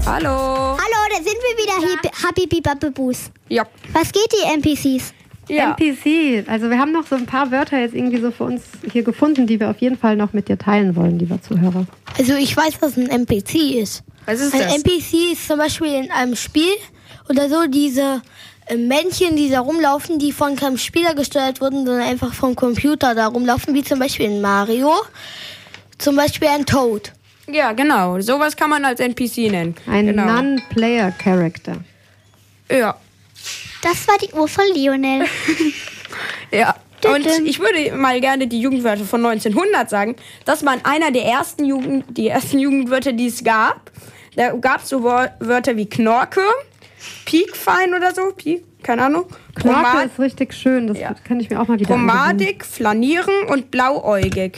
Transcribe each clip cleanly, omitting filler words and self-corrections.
Hallo. Hallo, da sind wir wieder, Habibi Babbebus. Ja. Was geht, die NPCs? Ja. NPC, also wir haben noch so ein paar Wörter jetzt irgendwie so für uns hier gefunden, die wir auf jeden Fall noch mit dir teilen wollen, lieber Zuhörer. Also ich weiß, was ein NPC ist. Was ist Ein das? NPC ist zum Beispiel in einem Spiel oder so diese Männchen, die da rumlaufen, die von keinem Spieler gesteuert wurden, sondern einfach vom Computer da rumlaufen, wie zum Beispiel in Mario. Zum Beispiel ein Toad. Ja, genau. Sowas kann man als NPC nennen. Ein genau. Non-Player-Character. Ja. Das war die Uhr von Lionel. Ja. Und ich würde mal gerne die Jugendwörter von 1900 sagen. Das waren einer der ersten Jugendwörter, die es gab. Da gab es so Wörter wie Knorke, Piekfein oder so. Keine Ahnung. Knorke ist richtig schön, das kann ich mir auch mal wieder Pomadig, flanieren und blauäugig.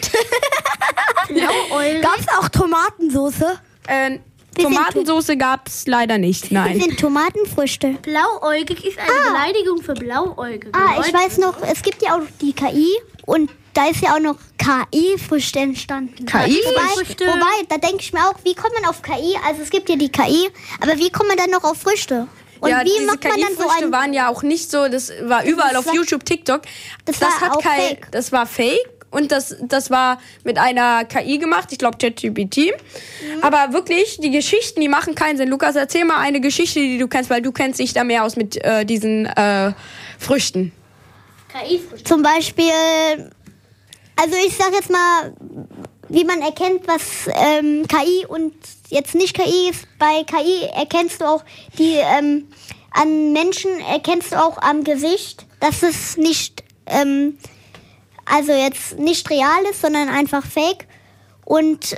Gab es auch Tomatensoße? Tomatensoße gab es leider nicht, Wir nein. sind Tomatenfrüchte. Blauäugig ist eine Beleidigung für Blauäugige. Ich weiß noch, es gibt ja auch die KI und da ist ja auch noch KI-Früchte entstanden. KI-Früchte? Wobei, da denke ich mir auch, wie kommt man auf KI? Also es gibt ja die KI, aber wie kommt man dann noch auf Früchte? Und ja, wie diese macht man dann so KI-Früchte ein... waren ja auch nicht so, das war überall auf YouTube, TikTok. Das war auch fake. Das war fake. Und das war mit einer KI gemacht, ich glaube ChatGPT. Aber wirklich, die Geschichten, die machen keinen Sinn. Lukas, erzähl mal eine Geschichte, die du kennst, weil du kennst dich da mehr aus mit diesen Früchten. KI-Früchte. Zum Beispiel, also ich sag jetzt mal, wie man erkennt, was KI und jetzt nicht KI ist. Bei KI erkennst du auch die, an Menschen erkennst du auch am Gesicht, dass es nicht, also jetzt nicht real ist, sondern einfach fake. Und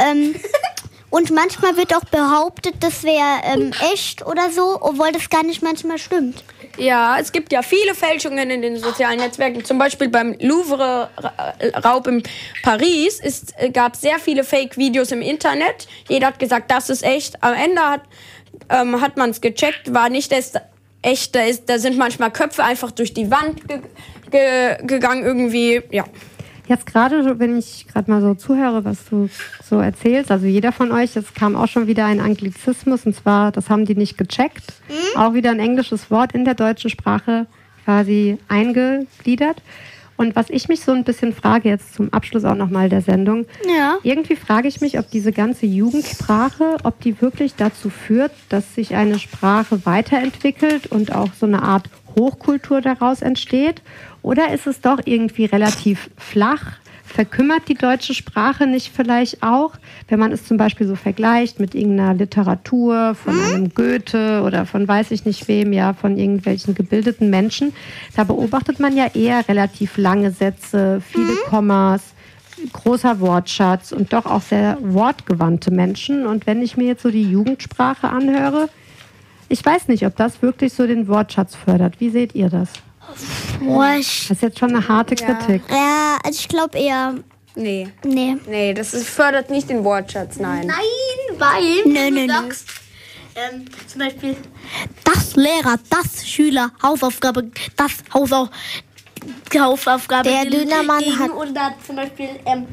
manchmal wird auch behauptet, das wäre echt oder so, obwohl das gar nicht manchmal stimmt. Ja, es gibt ja viele Fälschungen in den sozialen Netzwerken. Zum Beispiel beim Louvre-Raub in Paris gab es sehr viele Fake-Videos im Internet. Jeder hat gesagt, das ist echt. Am Ende hat man es gecheckt, war nicht das echt. Da sind manchmal Köpfe einfach durch die Wand gegangen irgendwie, ja. Jetzt gerade, wenn ich gerade mal so zuhöre, was du so erzählst, also jeder von euch, es kam auch schon wieder ein Anglizismus, und zwar, das haben die nicht gecheckt, auch wieder ein englisches Wort in der deutschen Sprache quasi eingegliedert. Und was ich mich so ein bisschen frage, jetzt zum Abschluss auch nochmal der Sendung, irgendwie frage ich mich, ob diese ganze Jugendsprache, ob die wirklich dazu führt, dass sich eine Sprache weiterentwickelt und auch so eine Art Hochkultur daraus entsteht, oder ist es doch irgendwie relativ flach? Verkümmert die deutsche Sprache nicht vielleicht auch, wenn man es zum Beispiel so vergleicht mit irgendeiner Literatur von einem Goethe oder von weiß ich nicht wem, ja, von irgendwelchen gebildeten Menschen? Da beobachtet man ja eher relativ lange Sätze, viele Kommas, großer Wortschatz und doch auch sehr wortgewandte Menschen. Und wenn ich mir jetzt so die Jugendsprache anhöre, ich weiß nicht, ob das wirklich so den Wortschatz fördert. Wie seht ihr das? Das ist jetzt schon eine harte Kritik. Ja, also ich glaube eher, Nee, nee. das fördert nicht den Wortschatz, nein. Nein, weil du sagst, zum Beispiel, das Lehrer, das Schüler, Hausaufgabe, das Hausaufgabe. Der Dönermann hat... Oder zum Beispiel,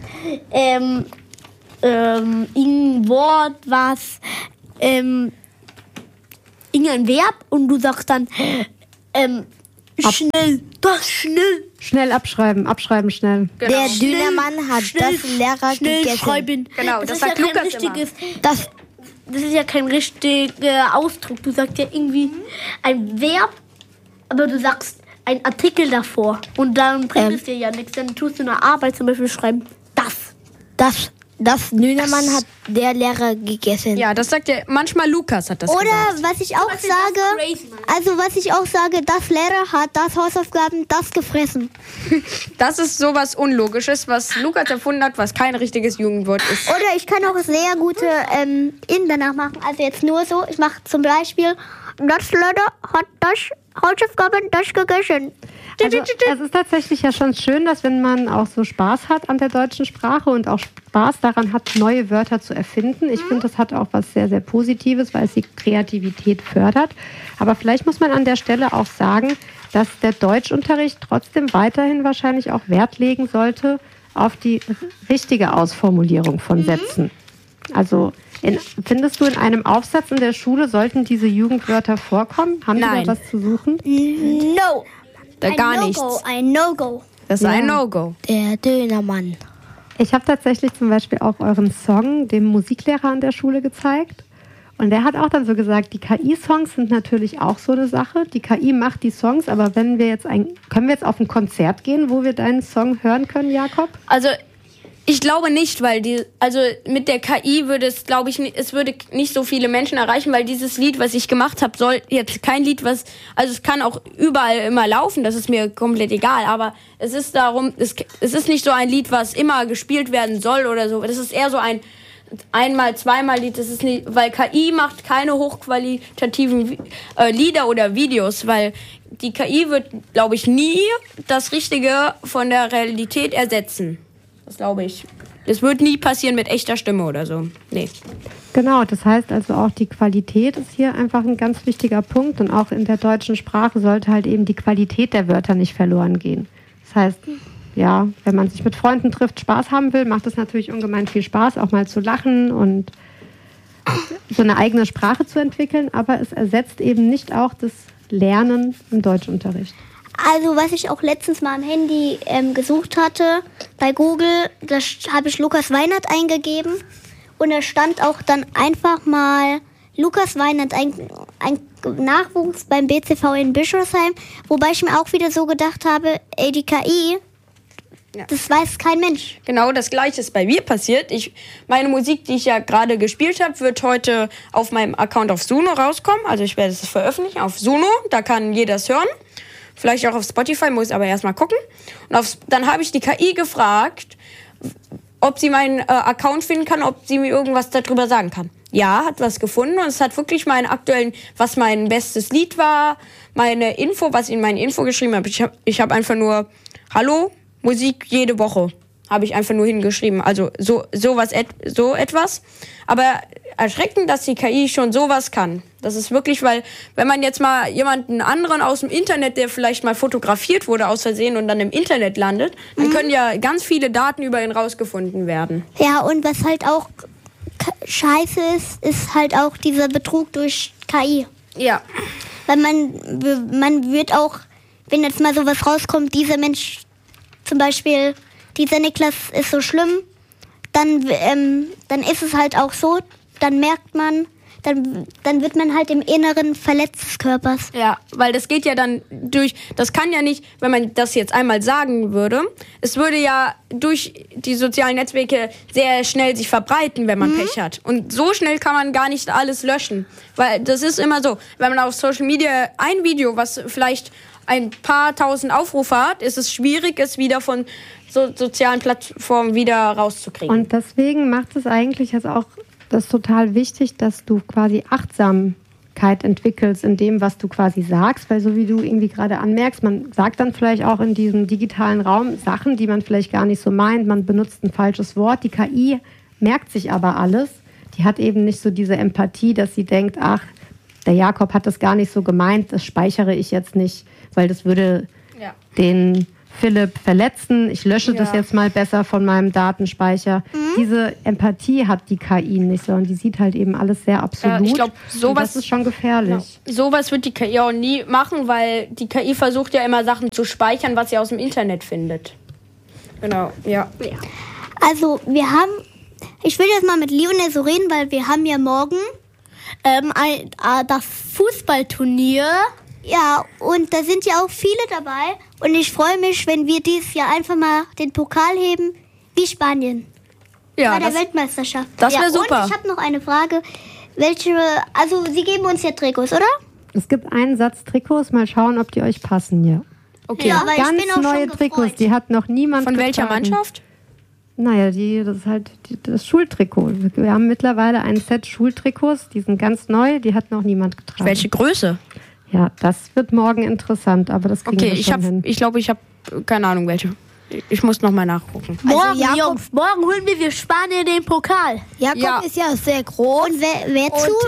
irgendein Wort, was, irgendein Verb und du sagst dann, schnell. Schnell abschreiben schnell. Genau. Der Dönermann hat das Lehrer Schnell gegessen. schreiben. Genau, das sagt Lukas immer. Das ist ja kein richtiger Ausdruck. Du sagst ja irgendwie ein Verb, aber du sagst einen Artikel davor. Und dann bringt es dir ja nichts. Dann tust du eine Arbeit zum Beispiel schreiben, Das Dönermann hat der Lehrer gegessen. Ja, das sagt ja, manchmal Lukas hat das Oder gesagt. was ich auch sage, das Lehrer hat das Hausaufgaben, das gefressen. Das ist sowas Unlogisches, was Lukas erfunden hat, was kein richtiges Jugendwort ist. Oder ich kann auch sehr gute In danach machen. Also jetzt nur so, ich mache zum Beispiel, das Lehrer hat das Hausaufgaben, das gegessen. Also, es ist tatsächlich ja schon schön, dass wenn man auch so Spaß hat an der deutschen Sprache und auch Spaß daran hat, neue Wörter zu erfinden. Ich finde, das hat auch was sehr, sehr Positives, weil es die Kreativität fördert. Aber vielleicht muss man an der Stelle auch sagen, dass der Deutschunterricht trotzdem weiterhin wahrscheinlich auch Wert legen sollte auf die richtige Ausformulierung von Sätzen. Also Findest du, in einem Aufsatz in der Schule sollten diese Jugendwörter vorkommen? Haben die Nein. da was zu suchen? No. Gar nichts. Ein No-Go. Das ist ein No-Go. Der Dönermann. Ich habe tatsächlich zum Beispiel auch euren Song dem Musiklehrer an der Schule gezeigt. Und der hat auch dann so gesagt, die KI-Songs sind natürlich auch so eine Sache. Die KI macht die Songs, aber wenn wir jetzt können wir jetzt auf ein Konzert gehen, wo wir deinen Song hören können, Jakob? Also ich glaube nicht, weil mit der KI würde es, glaube ich, es würde nicht so viele Menschen erreichen, weil dieses Lied, was ich gemacht habe, soll jetzt kein Lied, also es kann auch überall immer laufen, das ist mir komplett egal, aber es ist darum, es ist nicht so ein Lied, was immer gespielt werden soll oder so, das ist eher so ein einmal, zweimal Lied, das ist nicht, weil KI macht keine hochqualitativen Lieder oder Videos, weil die KI wird, glaube ich, nie das Richtige von der Realität ersetzen. Das glaube ich. Das wird nie passieren mit echter Stimme oder so. Nee. Genau, das heißt also auch die Qualität ist hier einfach ein ganz wichtiger Punkt und auch in der deutschen Sprache sollte halt eben die Qualität der Wörter nicht verloren gehen. Das heißt, ja, wenn man sich mit Freunden trifft, Spaß haben will, macht es natürlich ungemein viel Spaß, auch mal zu lachen und so eine eigene Sprache zu entwickeln, aber es ersetzt eben nicht auch das Lernen im Deutschunterricht. Also was ich auch letztens mal am Handy gesucht hatte, bei Google, da habe ich Lukas Weinert eingegeben und da stand auch dann einfach mal Lukas Weinert, ein Nachwuchs beim BCV in Bischofsheim, wobei ich mir auch wieder so gedacht habe, ey, die KI, das weiß kein Mensch. Genau das Gleiche ist bei mir passiert. Meine Musik, die ich ja gerade gespielt habe, wird heute auf meinem Account auf Suno rauskommen. Also ich werde es veröffentlichen auf Suno, da kann jeder es hören. Vielleicht auch auf Spotify, muss aber erstmal gucken. Und dann habe ich die KI gefragt, ob sie meinen Account finden kann, ob sie mir irgendwas darüber sagen kann. Ja, hat was gefunden und es hat wirklich was mein bestes Lied war, meine Info, was ich in meine Info geschrieben habe. Ich habe einfach nur, hallo, Musik jede Woche, habe ich einfach nur hingeschrieben. Also so etwas. Aber erschreckend, dass die KI schon sowas kann. Das ist wirklich, weil wenn man jetzt mal jemanden anderen aus dem Internet, der vielleicht mal fotografiert wurde aus Versehen und dann im Internet landet, dann können ja ganz viele Daten über ihn rausgefunden werden. Ja, und was halt auch scheiße ist halt auch dieser Betrug durch KI. Ja. Weil man wird auch, wenn jetzt mal sowas rauskommt, dieser Mensch, zum Beispiel, dieser Niklas ist so schlimm, dann ist es halt auch so, dann merkt man, dann wird man halt im Inneren verletzt des Körpers. Ja, weil das geht ja dann das kann ja nicht, wenn man das jetzt einmal sagen würde, es würde ja durch die sozialen Netzwerke sehr schnell sich verbreiten, wenn man Pech hat. Und so schnell kann man gar nicht alles löschen. Weil das ist immer so, wenn man auf Social Media ein Video, was vielleicht ein paar tausend Aufrufe hat, ist es schwierig, es wieder von sozialen Plattformen wieder rauszukriegen. Und deswegen macht es eigentlich jetzt auch das total wichtig, dass du quasi Achtsamkeit entwickelst in dem, was du quasi sagst, weil so wie du irgendwie gerade anmerkst, man sagt dann vielleicht auch in diesem digitalen Raum Sachen, die man vielleicht gar nicht so meint, man benutzt ein falsches Wort, die KI merkt sich aber alles, die hat eben nicht so diese Empathie, dass sie denkt, ach, der Jakob hat das gar nicht so gemeint, das speichere ich jetzt nicht, weil das würde den Philipp verletzen, ich lösche das jetzt mal besser von meinem Datenspeicher. Diese Empathie hat die KI nicht, sondern die sieht halt eben alles sehr absolut. Ich glaube, das ist schon gefährlich. Ja. Sowas wird die KI auch nie machen, weil die KI versucht ja immer Sachen zu speichern, was sie aus dem Internet findet. Genau, ja. Also ich will jetzt mal mit Lionel so reden, weil wir haben ja morgen das Fußballturnier. Ja, und da sind ja auch viele dabei. Und ich freue mich, wenn wir dieses Jahr einfach mal den Pokal heben, wie Spanien. Ja, bei der Weltmeisterschaft. Das wäre super. Und ich habe noch eine Frage. Also Sie geben uns ja Trikots, oder? Es gibt einen Satz Trikots, mal schauen, ob die euch passen, ja. Okay. Ja, aber Ganz ich bin auch neue schon Trikots, gefreut. die hat noch niemand Von welcher getragen. Mannschaft? Naja, das ist halt das Schultrikot. Wir haben mittlerweile ein Set Schultrikots, die sind ganz neu, die hat noch niemand getragen. Welche Größe? Ja, das wird morgen interessant, aber das kriegen wir schon hin. Ich glaube, ich habe keine Ahnung welche. Ich muss noch mal nachgucken. Morgen, Jakob- Jungs, morgen holen wir für Spanien den Pokal. Jakob ist ja sehr groß. Und wer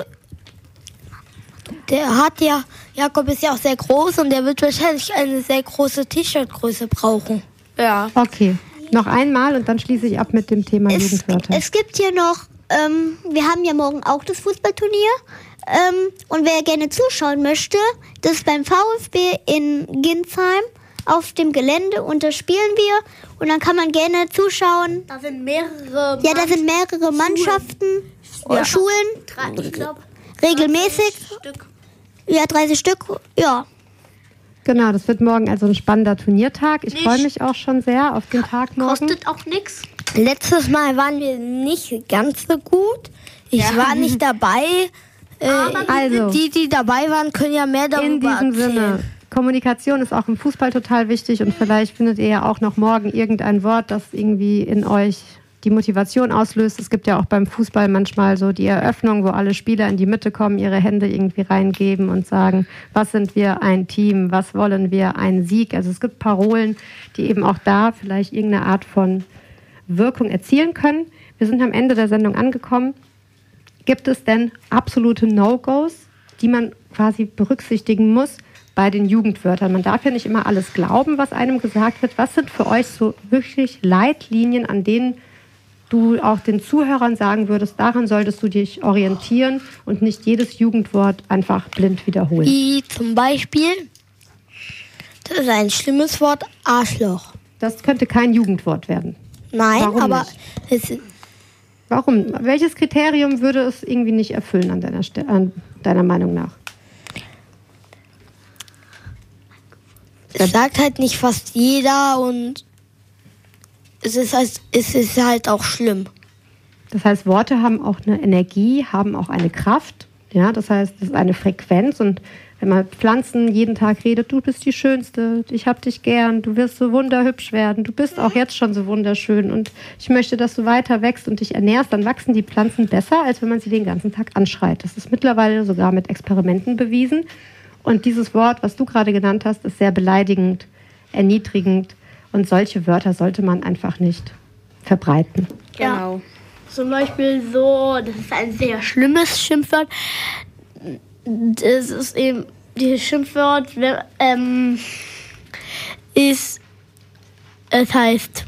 Jakob ist ja auch sehr groß und der wird wahrscheinlich eine sehr große T-Shirt-Größe brauchen. Ja. Okay, noch einmal und dann schließe ich ab mit dem Thema Jugendwörter. Es gibt hier noch wir haben ja morgen auch das Fußballturnier. Und wer gerne zuschauen möchte, das ist beim VfB in Ginsheim auf dem Gelände und da spielen wir. Und dann kann man gerne zuschauen. Da sind mehrere. Ja, da sind mehrere Mannschaften, Schulen, Ich glaube, regelmäßig. Stück. Ja, 30 Stück, ja. Genau, das wird morgen also ein spannender Turniertag. Ich freue mich auch schon sehr auf den Tag morgen. Kostet auch nichts. Letztes Mal waren wir nicht ganz so gut. Ich war nicht dabei. Also, Die dabei waren, können ja mehr darüber in diesem erzählen. Sinne, Kommunikation ist auch im Fußball total wichtig und vielleicht findet ihr ja auch noch morgen irgendein Wort, das irgendwie in euch die Motivation auslöst. Es gibt ja auch beim Fußball manchmal so die Eröffnung, wo alle Spieler in die Mitte kommen, ihre Hände irgendwie reingeben und sagen, was sind wir, ein Team, was wollen wir, ein Sieg. Also es gibt Parolen, die eben auch da vielleicht irgendeine Art von Wirkung erzielen können. Wir sind am Ende der Sendung angekommen. Gibt es denn absolute No-Gos, die man quasi berücksichtigen muss bei den Jugendwörtern? Man darf ja nicht immer alles glauben, was einem gesagt wird. Was sind für euch so wirklich Leitlinien, an denen du auch den Zuhörern sagen würdest, daran solltest du dich orientieren und nicht jedes Jugendwort einfach blind wiederholen? Wie zum Beispiel, das ist ein schlimmes Wort, Arschloch. Das könnte kein Jugendwort werden. Nein, Warum aber nicht? es, Warum? Welches Kriterium würde es irgendwie nicht erfüllen an deiner Meinung nach? es sagt halt nicht fast jeder und es ist halt auch schlimm. Das heißt, Worte haben auch eine Energie, haben auch eine Kraft. Ja, das heißt, es ist eine Frequenz. Und wenn man Pflanzen jeden Tag redet, du bist die Schönste, ich hab dich gern, du wirst so wunderhübsch werden, du bist auch jetzt schon so wunderschön und ich möchte, dass du weiter wächst und dich ernährst, dann wachsen die Pflanzen besser, als wenn man sie den ganzen Tag anschreit. Das ist mittlerweile sogar mit Experimenten bewiesen. Und dieses Wort, was du gerade genannt hast, ist sehr beleidigend, erniedrigend. Und solche Wörter sollte man einfach nicht verbreiten. Genau. Zum Beispiel so, das ist ein sehr schlimmes Schimpfwort. Das ist eben, dieses Schimpfwort es heißt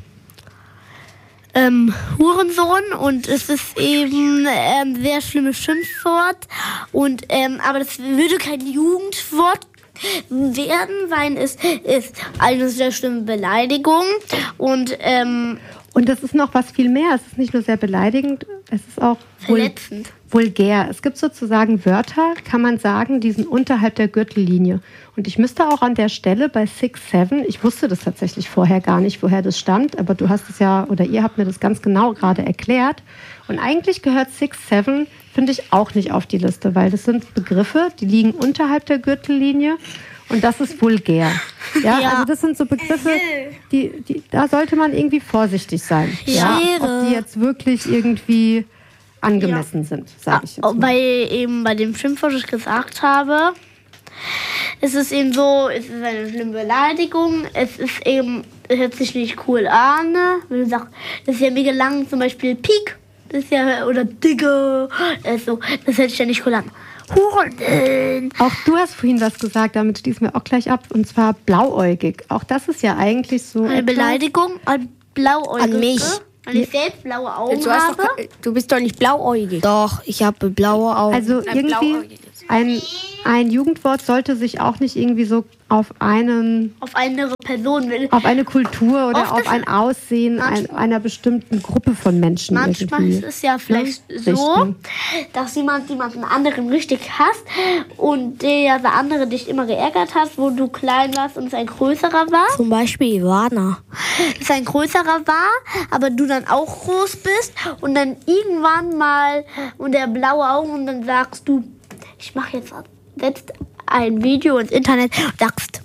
Hurensohn und es ist eben ein sehr schlimmes Schimpfwort. Und, aber das würde kein Jugendwort werden, weil es ist eine sehr schlimme Beleidigung. Und das ist noch was viel mehr. Es ist nicht nur sehr beleidigend, es ist auch verletzend. Vulgär. Es gibt sozusagen Wörter, kann man sagen, die sind unterhalb der Gürtellinie. Und ich müsste auch an der Stelle bei 6-7, ich wusste das tatsächlich vorher gar nicht, woher das stammt, aber du hast es ja, oder ihr habt mir das ganz genau gerade erklärt. Und eigentlich gehört 6-7, finde ich, auch nicht auf die Liste, weil das sind Begriffe, die liegen unterhalb der Gürtellinie. Und das ist vulgär. Ja, also das sind so Begriffe, da sollte man irgendwie vorsichtig sein. Ja, ob die jetzt wirklich irgendwie angemessen sind, sage ich jetzt mal. Bei dem Schimpfwort, das ich gesagt habe, es ist eben so, es ist eine schlimme Beleidigung, es hört sich nicht cool an, wenn du sagst, das ist ja mega lang, zum Beispiel Pik, das ist ja, oder Digge, das hört sich ja nicht cool an. Huren. Auch du hast vorhin was gesagt, damit schließen wir auch gleich ab, und zwar blauäugig. Auch das ist ja eigentlich so eine Beleidigung an Blauäugig. An mich. Weil ich selbst blaue Augen habe. Du bist doch nicht blauäugig. Doch, ich habe blaue Augen. Also irgendwie ein Jugendwort sollte sich auch nicht irgendwie so auf eine Person, auf eine Kultur oder auf ein Aussehen einer bestimmten Gruppe von Menschen manchmal irgendwie. ist es ja vielleicht so, dass jemanden anderen richtig hasst und der andere dich immer geärgert hat, wo du klein warst und es ein größerer war. Zum Beispiel Ivana. Es ein größerer war, aber du dann auch groß bist und dann irgendwann mal und der blaue Augen und dann sagst du, ich mache jetzt ein Video ins Internet und sagst,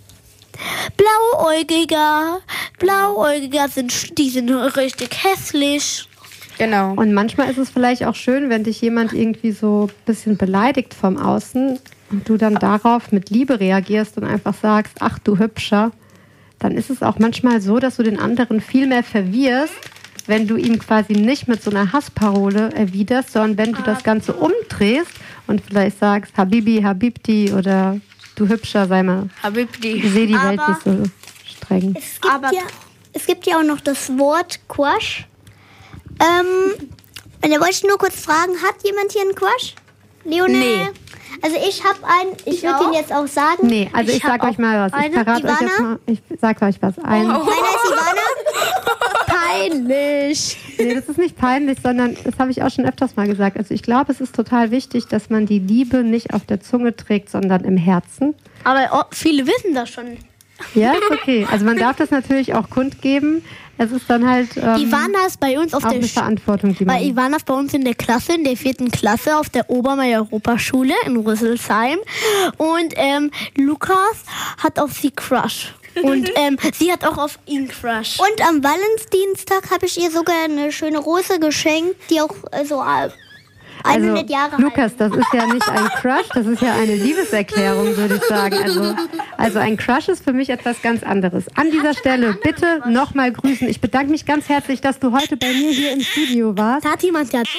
Blauäugiger sind richtig hässlich. Genau. Und manchmal ist es vielleicht auch schön, wenn dich jemand irgendwie so ein bisschen beleidigt vom Außen und du dann darauf mit Liebe reagierst und einfach sagst, ach du Hübscher, dann ist es auch manchmal so, dass du den anderen viel mehr verwirrst, wenn du ihm quasi nicht mit so einer Hassparole erwiderst, sondern wenn du das Ganze umdrehst und vielleicht sagst, Habibi, Habibti oder du Hübscher, sei mal, Habibti. ich sehe die Welt nicht so streng. Es gibt ja auch noch das Wort Quash. Und da wollte ich nur kurz fragen, hat jemand hier einen Crush? Lionel? Nee. Also ich habe einen, ich würde den jetzt auch sagen. Nee, also ich sag euch mal was. Ich verrate euch jetzt mal, ich sag euch was. Meiner ist Ivana. Peinlich. Nee, das ist nicht peinlich, sondern das habe ich auch schon öfters mal gesagt. Also ich glaube, es ist total wichtig, dass man die Liebe nicht auf der Zunge trägt, sondern im Herzen. Aber viele wissen das schon. Ja, ist okay. Also man darf das natürlich auch kundgeben. Es ist dann halt Ivana ist bei uns auf auch der eine Verantwortung, die man... Weil Ivana ist bei uns in der Klasse, in der 4. Klasse auf der Obermeier-Europaschule in Rüsselsheim. Und Lukas hat auf sie Crush. Und sie hat auch auf ihn Crush. Und am Valentinstag habe ich ihr sogar eine schöne Rose geschenkt, die auch so 100 Jahre alt Lukas, das ist ja nicht ein Crush, das ist ja eine Liebeserklärung, würde ich sagen. Also ein Crush ist für mich etwas ganz anderes. An dieser Stelle bitte nochmal grüßen. Ich bedanke mich ganz herzlich, dass du heute bei mir hier im Studio warst. Da hat jemand ja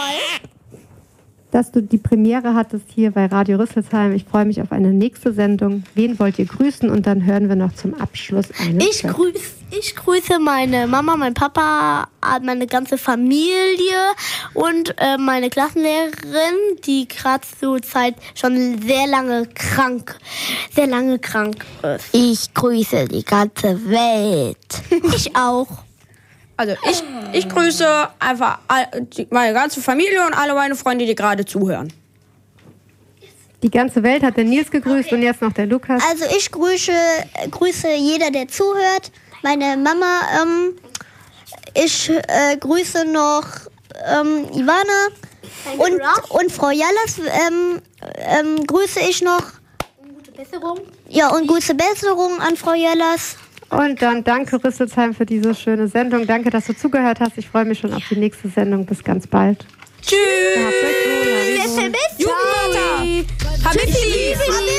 Dass du die Premiere hattest hier bei Radio Rüsselsheim. Ich freue mich auf eine nächste Sendung. Wen wollt ihr grüßen? Und dann hören wir noch zum Abschluss eine Ich grüße meine Mama, mein Papa, meine ganze Familie und meine Klassenlehrerin, die gerade zur Zeit schon sehr lange krank ist. Ich grüße die ganze Welt. Ich auch. Also ich grüße einfach meine ganze Familie und alle meine Freunde, die gerade zuhören. Die ganze Welt hat der Nils gegrüßt und jetzt noch der Lukas. Also ich grüße jeder, der zuhört. Meine Mama, ich grüße noch Ivana und Frau Jallas grüße ich noch. Gute Besserung. Ja, und gute Besserung an Frau Jallas. Und dann danke Rüsselsheim für diese schöne Sendung. Danke, dass du zugehört hast. Ich freue mich schon auf die nächste Sendung. Bis ganz bald. Tschüss! Habt euch wohl. Jugendwörter! Hab ich lieb!